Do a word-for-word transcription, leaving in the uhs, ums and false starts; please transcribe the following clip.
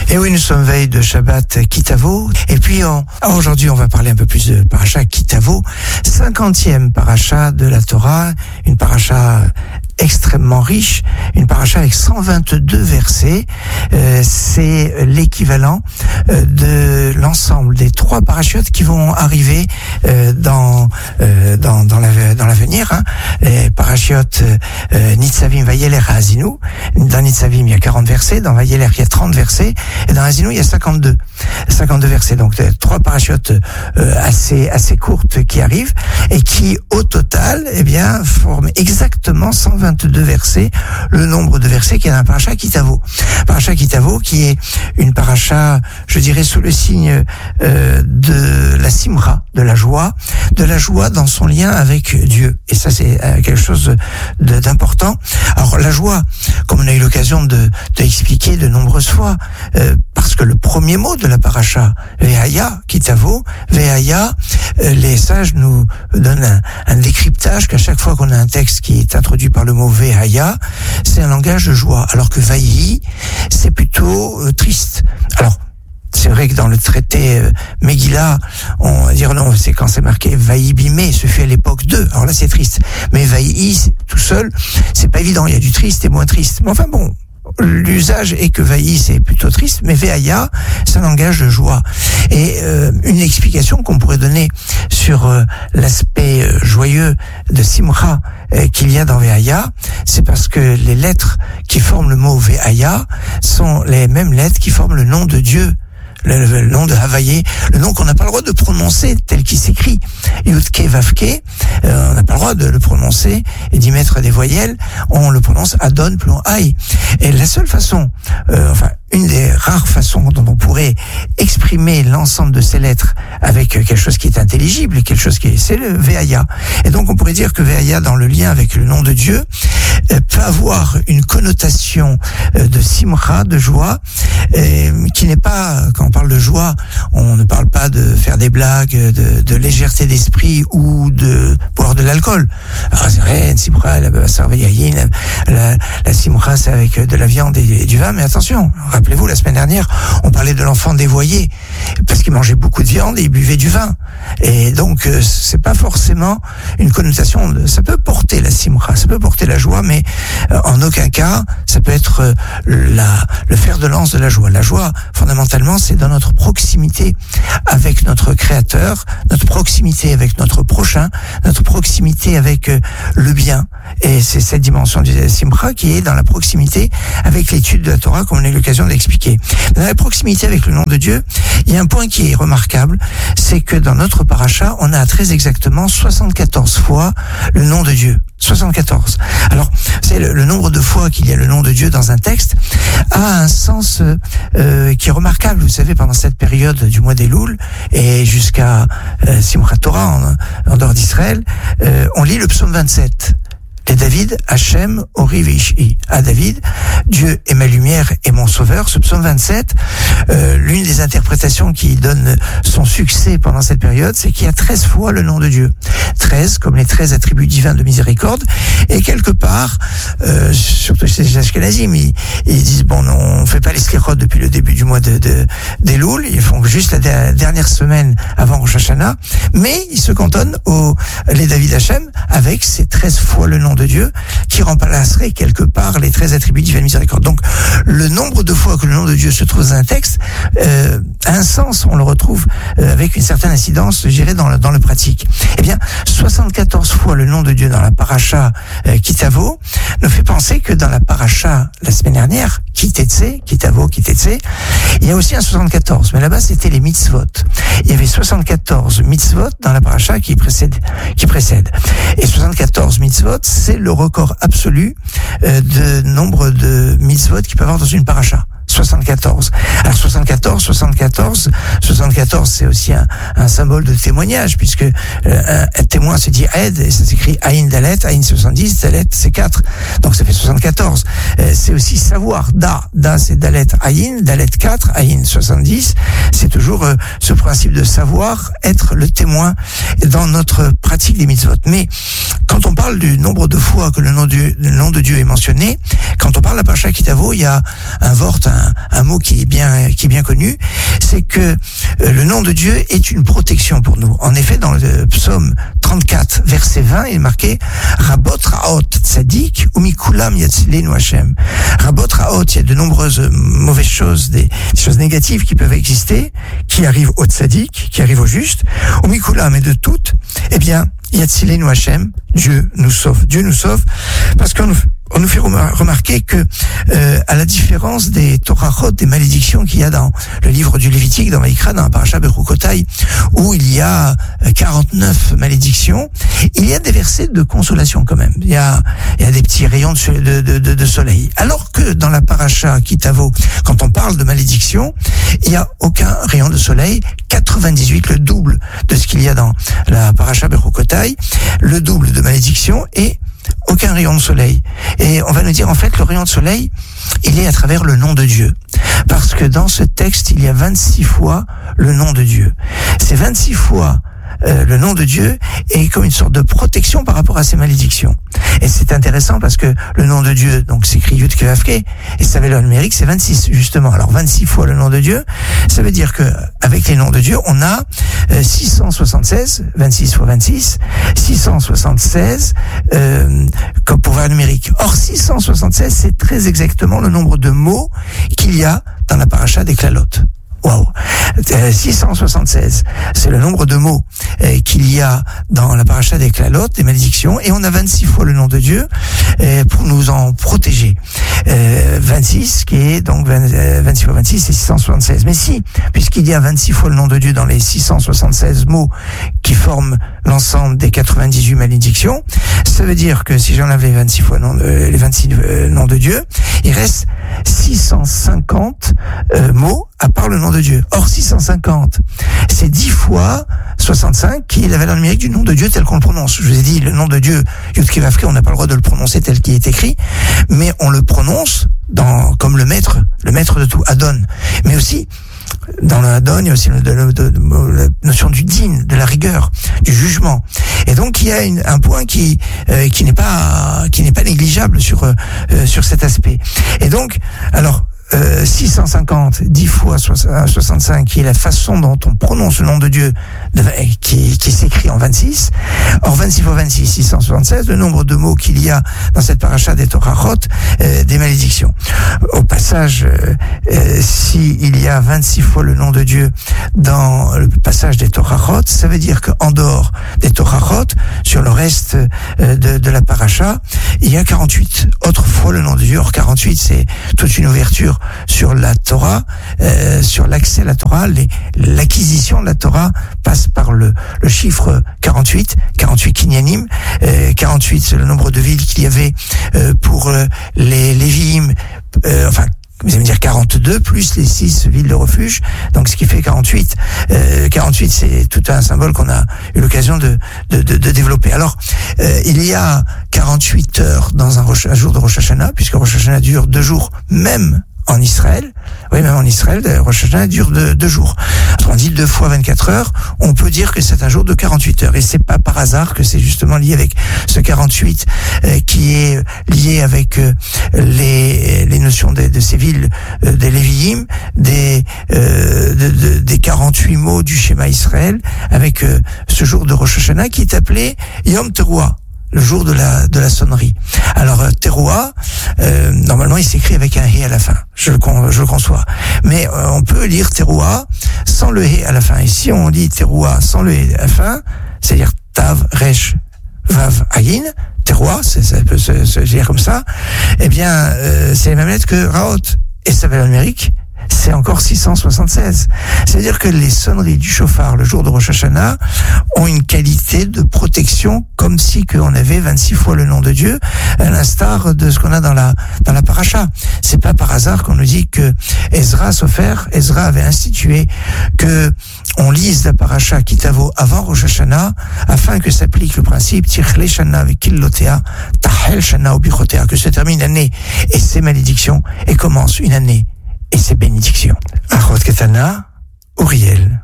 Et oui, nous sommes veille de Shabbat Kitavo. Et puis, on, aujourd'hui, on va parler un peu plus de Paracha Kitavo, cinquantième paracha de la Torah, une paracha extrêmement riche, une paracha avec cent vingt-deux versets. Euh, c'est l'équivalent euh, de l'ensemble des trois parachutes qui vont arriver euh, dans euh, dans dans la, dans l'avenir. Hein. Les parachutes euh, Nitzavim, Vayeler et Azinu. Dans Nitzavim, il y a quarante versets. Dans Vayeler, il y a trente versets. Et dans Azinu, il y a cinquante-deux. cinquante-deux versets. Donc euh, trois parachutes euh, assez assez courtes qui arrivent et qui, au total, eh bien, forment exactement cent vingt-deux versets, le nombre de versets qu'il y a dans la paracha Kitavo. Paracha Kitavo qui est une paracha, je dirais, sous le signe euh, de la simra, de la joie, de la joie dans son lien avec Dieu. Et ça, c'est euh, quelque chose de, d'important. Alors, la joie, comme on a eu l'occasion de, de expliquer de nombreuses fois, euh, parce que le premier mot de la paracha, Ve'aya, Kitavo, Ve'aya, euh, les sages nous donnent un, un décryptage qu'à chaque fois qu'on a un texte qui est introduit par le mot Ve'aya, c'est un langage de joie, alors que Vaïhi, c'est plutôt euh, triste. Alors, c'est vrai que dans le traité euh, Megillah, on va dire non, c'est quand c'est marqué Vaïhi bimé, ce fut à l'époque de. Alors là, c'est triste. Mais Vaïhi, tout seul, c'est pas évident. Il y a du triste et moins triste. Mais enfin bon, l'usage est que Vaïhi, c'est plutôt triste, mais Ve'aya, c'est un langage de joie. Et euh, une explication qu'on pourrait donner sur euh, l'aspect euh, joyeux de Simcha euh, qu'il y a dans Ve'aya, c'est parce que les lettres qui forment le mot Ve'aya sont les mêmes lettres qui forment le nom de Dieu. Le, le, le nom de Havaïe, le nom qu'on n'a pas le droit de prononcer tel qu'il s'écrit. Yudke Vavke, euh, on n'a pas le droit de le prononcer et d'y mettre des voyelles. On le prononce Adon plus Aïe. Et la seule façon, euh, enfin, une des rares façons dont on pourrait exprimer l'ensemble de ces lettres avec quelque chose qui est intelligible, quelque chose qui est, c'est le Ve'aya. Et donc on pourrait dire que Ve'aya, dans le lien avec le nom de Dieu, euh, peut avoir une connotation euh, de simcha, de joie, euh, qui n'est pas, quand on parle de joie, on ne parle pas de faire des blagues, de, de légèreté d'esprit ou de boire de l'alcool. Alors c'est vrai, une simcha, la, la, la, la simcha, c'est avec de la viande et, et du vin, mais attention, rappelez-vous, la semaine dernière, on parlait de l'enfant dévoyé, parce qu'il mangeait beaucoup de viande et il buvait du vin. Et donc, euh, c'est pas forcément une connotation de, ça peut porter la simcha, ça peut porter la joie, mais euh, en aucun cas, ça peut être euh, la, le fer de lance de la joie. La joie, fondamentalement, c'est dans notre proximité avec notre Créateur, notre proximité avec notre prochain, notre proximité avec euh, le bien. Et c'est cette dimension du simcha qui est dans la proximité avec l'étude de la Torah, comme on a eu l'occasion d'expliquer. Dans la proximité avec le nom de Dieu, il y a un point qui est remarquable, c'est que dans notre paracha, on a très exactement soixante-quatorze fois le nom de Dieu. soixante-quatorze. Alors, c'est le, le nombre de fois qu'il y a le nom de Dieu dans un texte a un sens euh, qui est remarquable. Vous savez, pendant cette période du mois d'Elul et jusqu'à euh, Simchat Torah en, en dehors d'Israël, euh, on lit le psaume vingt-sept. Et David, Hachem, Ori Veishi. À David, Dieu est ma lumière et mon sauveur. Ce psaume vingt-sept, euh, l'une des interprétations qui donne son succès pendant cette période, c'est qu'il y a treize fois le nom de Dieu. treize, comme les treize attributs divins de miséricorde. Et quelque part, euh, surtout chez les Ashkenazim, ils, ils disent, bon, non, on fait pas les slichot depuis le début du mois de, de, d'Elul. Ils font juste la, la dernière semaine avant Rosh Hashanah. Mais ils se cantonnent au, les David Hachem avec ces treize fois le nom de Dieu, qui remplacerait quelque part les treize attributs divins de miséricorde. Donc, le nombre de fois que le nom de Dieu se trouve dans un texte euh, a un sens, on le retrouve euh, avec une certaine incidence, je dirais, dans le, dans le pratique. Eh bien, soixante-quatorze fois le nom de Dieu dans la paracha euh, Kitavo nous fait penser que dans la paracha la semaine dernière, Kitetse, Kitavo, Kitetse, il y a aussi un soixante-quatorze, mais là-bas c'était les mitzvot. Il y avait soixante-quatorze mitzvot dans la paracha qui précède, qui précède. Et soixante-quatorze mitzvot, c'est le record absolu euh, de nombre de mitzvot qu'il peut y avoir dans une paracha. soixante-quatorze. Alors soixante-quatorze, soixante-quatorze, soixante-quatorze, c'est aussi un, un symbole de témoignage, puisque euh, un, un témoin se dit Aed, et ça s'écrit Aïn Dalet, Aïn soixante-dix, Dalet c'est quatre, donc ça fait soixante-quatorze. Euh, c'est aussi savoir, Da, Da c'est Dalet Aïn, Dalet quatre, Aïn soixante-dix, c'est toujours euh, ce principe de savoir, être le témoin dans notre pratique des mitzvot. Mais quand on parle du nombre de fois que le nom de, le nom de Dieu est mentionné, quand on parle de la paracha Kitavo, il y a un vort, un un, un mot qui est bien, qui est bien connu, c'est que euh, le nom de Dieu est une protection pour nous. En effet, dans le psaume trente-quatre, verset vingt, il est marqué Rabot Raot Tzadik Umikulam Yatzilenu Hashem. Rabot Raot, il y a de nombreuses mauvaises choses, des, des choses négatives qui peuvent exister, qui arrivent au Tzadik, qui arrivent au juste. Umikulam, et de toutes, eh bien, Yatzilenu Hashem, Dieu nous sauve. Dieu nous sauve parce qu'on nous, on nous fait remarquer que, euh, à la différence des Torahot, des malédictions qu'il y a dans le livre du Lévitique, dans Vaïkra, dans la Parasha Bechukotai, où il y a quarante-neuf malédictions, il y a des versets de consolation quand même. Il y a, il y a des petits rayons de, de, de, de soleil. Alors que dans la Parasha Kitavo, quand on parle de malédiction, il n'y a aucun rayon de soleil, quatre-vingt-dix-huit, le double de ce qu'il y a dans la Parasha Bechukotai, le double de malédiction et aucun rayon de soleil. Et on va nous dire, en fait, le rayon de soleil, il est à travers le nom de Dieu. Parce que dans ce texte, il y a vingt-six fois le nom de Dieu. Ces vingt-six fois euh, le nom de Dieu est comme une sorte de protection par rapport à ces malédictions. Et c'est intéressant parce que le nom de Dieu, donc s'écrit Yud Ke Vav Ke, et sa valeur numérique, c'est vingt-six, justement. Alors vingt-six fois le nom de Dieu, ça veut dire que avec les noms de Dieu, on a euh, six cent soixante-seize, vingt-six fois vingt-six, six cent soixante-seize euh, comme pour valeur numérique. Or, six cent soixante-seize, c'est très exactement le nombre de mots qu'il y a dans la paracha des Klalot. Waouh, six cent soixante-seize, c'est le nombre de mots euh, qu'il y a dans la paracha des Klalot, des malédictions, et on a vingt-six fois le nom de Dieu euh, pour nous en protéger. Euh, vingt-six, qui est donc vingt, euh, vingt-six fois vingt-six, c'est six cent soixante-seize. Mais si, puisqu'il y a vingt-six fois le nom de Dieu dans les six cent soixante-seize mots qui forment l'ensemble des quatre-vingt-dix-huit malédictions, ça veut dire que si j'enlève les vingt-six fois nom de, les vingt-six euh, noms de Dieu, il reste six cent cinquante euh, mots à part le nom de Dieu. Or, six cent cinquante, c'est dix fois soixante-cinq qui est la valeur numérique du nom de Dieu tel qu'on le prononce. Je vous ai dit, le nom de Dieu, Yud Ke Vav Ke, on n'a pas le droit de le prononcer tel qu'il est écrit, mais on le prononce dans, comme le maître, le maître de tout, Adon. Mais aussi, dans le Adon, il y a aussi le, de, de, de, de, la notion du din, de la rigueur, du jugement. Et donc, il y a une, un point qui, euh, qui n'est pas, qui n'est pas négligeable sur, euh, sur cet aspect. Et donc, alors, Euh, six cent cinquante, dix fois soixante-cinq, qui est la façon dont on prononce le nom de Dieu, de, qui, qui s'écrit en vingt-six. Or, vingt-six fois vingt-six, six cent soixante-seize, le nombre de mots qu'il y a dans cette paracha des Torahot, euh, des malédictions. Au passage, euh, euh, s'il y a vingt-six fois le nom de Dieu dans le passage des Torahot, ça veut dire qu'en dehors des Torahot, sur le reste euh, de, de la paracha, il y a quarante-huit autres fois le nom de Dieu. Or, quarante-huit, c'est toute une ouverture sur la Torah, euh, sur l'accès à la Torah. Les, l'acquisition de la Torah passe par le, le chiffre quarante-huit, quarante-huit kinyanim, euh, quarante-huit, c'est le nombre de villes qu'il y avait euh, pour euh, les Lévi'im, euh, enfin, vous allez me dire quarante-deux, plus les six villes de refuge, donc ce qui fait quarante-huit. Euh, quarante-huit, c'est tout un symbole qu'on a eu l'occasion de, de, de, de développer. Alors, euh, il y a quarante-huit heures dans un, un jour de Rosh Hashanah, puisque Rosh Hashanah dure deux jours, même en Israël. Oui, même en Israël, Rosh Hashanah dure deux, deux jours. On dit deux fois vingt-quatre heures, on peut dire que c'est un jour de quarante-huit heures. Et c'est pas par hasard que c'est justement lié avec ce quarante-huit, euh, qui est lié avec euh, les, les notions de, de ces villes, euh, des Lévi'im, des, euh, de, de, des quarante-huit mots du schéma Israël, avec euh, ce jour de Rosh Hashanah qui est appelé Yom Teruah, le jour de la de la sonnerie. Alors euh, Teruah, euh, normalement il s'écrit avec un hé à la fin. Je le con, je le conçois. Mais euh, on peut lire Teruah sans le hé à la fin. Et si on lit Teruah sans le hé à la fin, c'est-à-dire Tav, Resh, Vav, Ayin, Teruah, ça peut se, se lire comme ça. Eh bien, euh, c'est les mêmes lettres que Raot et sa valeur numérique. C'est encore six cent soixante-seize. C'est-à-dire que les sonneries du chauffard le jour de Rosh Hashanah ont une qualité de protection comme si qu'on avait vingt-six fois le nom de Dieu, à l'instar de ce qu'on a dans la dans la paracha. C'est pas par hasard qu'on nous dit que Ezra Sofer, Ezra avait institué que on lise la paracha Kitavo avant Rosh Hashanah afin que s'applique le principe Tichle Shana Vekillotea Tahel Shana Obichotea, que se termine l'année et ses malédictions et commence une année et ses bénédictions. Achot Ketana, Uriel.